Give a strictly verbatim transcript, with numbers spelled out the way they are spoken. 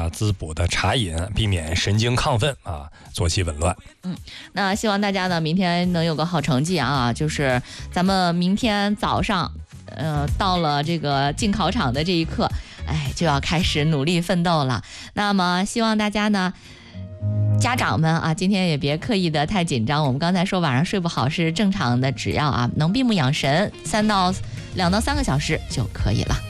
下滋补的茶饮，避免神经亢奋啊，作息紊乱。 嗯，那希望大家呢明天能有个好成绩啊，就是咱们明天早上，呃，到了这个进考场的这一刻，哎，就要开始努力奋斗了。那么希望大家呢。家长们啊，今天也别刻意的太紧张。我们刚才说晚上睡不好是正常的，只要啊能闭目养神，三到两到三个小时就可以了。